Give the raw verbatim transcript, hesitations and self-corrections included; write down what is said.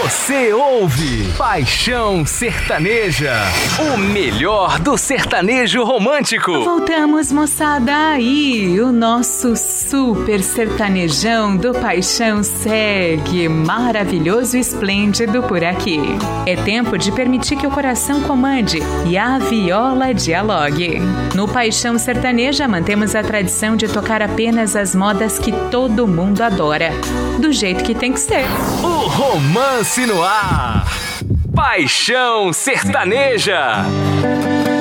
Você ouve Paixão Sertaneja, o melhor do sertanejo romântico. Voltamos, moçada, aí o nosso super sertanejão do Paixão segue maravilhoso e esplêndido por aqui. É tempo de permitir que o coração comande e a viola dialogue. No Paixão Sertaneja mantemos a tradição de tocar apenas as modas que todo mundo adora, do jeito que tem que ser. O romance no ar. Paixão Sertaneja.